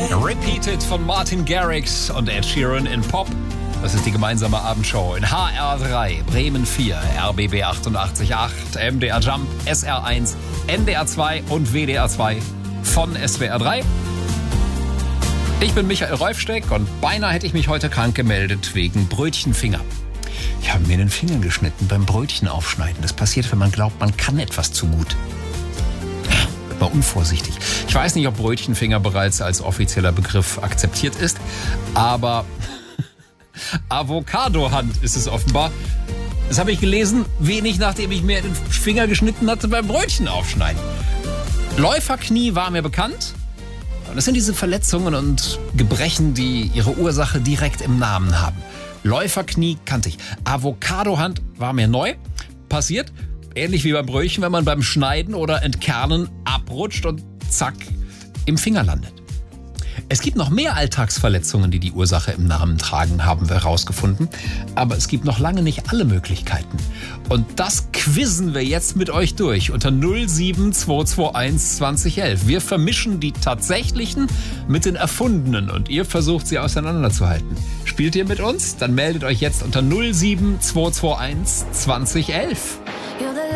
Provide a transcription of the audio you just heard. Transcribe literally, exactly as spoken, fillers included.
Repeated von Martin Garrix und Ed Sheeran in Pop. Das ist die gemeinsame Abendshow in H R drei, Bremen vier, R B B achtundachtzig Komma acht, M D R Jump, S R eins, N D R zwei und W D R zwei von S W R drei. Ich bin Michael Rolfsteck und beinahe hätte ich mich heute krank gemeldet wegen Brötchenfinger. Ich habe mir den Finger geschnitten beim Brötchen aufschneiden. Das passiert, wenn man glaubt, man kann etwas zu gut. Wird mal unvorsichtig. Ich weiß nicht, ob Brötchenfinger bereits als offizieller Begriff akzeptiert ist, aber Avocado-Hand ist es offenbar. Das habe ich gelesen, wenig nachdem ich mir den Finger geschnitten hatte beim Brötchen aufschneiden. Läuferknie war mir bekannt. Das sind diese Verletzungen und Gebrechen, die ihre Ursache direkt im Namen haben. Läuferknie kannte ich. Avocado-Hand war mir neu. Passiert, ähnlich wie beim Brötchen, wenn man beim Schneiden oder Entkernen abrutscht und zack, im Finger landet. Es gibt noch mehr Alltagsverletzungen, die die Ursache im Namen tragen, haben wir herausgefunden. Aber es gibt noch lange nicht alle Möglichkeiten. Und das quizzen wir jetzt mit euch durch unter null sieben zwei zwei eins zwanzig elf. Wir vermischen die tatsächlichen mit den erfundenen und ihr versucht sie auseinanderzuhalten. Spielt ihr mit uns? Dann meldet euch jetzt unter null sieben zwei zwei eins zwanzig elf.